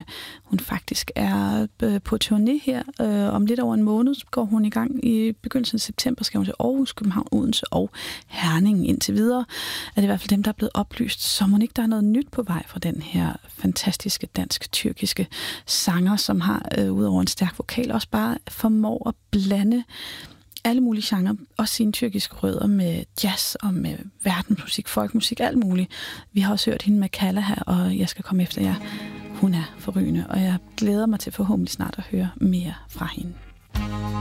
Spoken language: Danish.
hun faktisk er på turné her. Om lidt over en måned går hun i gang. I begyndelsen af september skal hun til Aarhus, København, Odense og Herning. Indtil videre er det i hvert fald dem, der er blevet oplyst. Så må ikke der er noget nyt på vej fra den her fantastiske dansk-tyrkiske sanger, som har udover en stærk vokal også bare formår at blande alle mulige genrer, også sine tyrkiske rødder med jazz og med verdensmusik, folkmusik, alt muligt. Vi har også hørt hende med Kalla her, og jeg skal komme efter jer. Hun er forrygende, og jeg glæder mig til forhåbentlig snart at høre mere fra hende.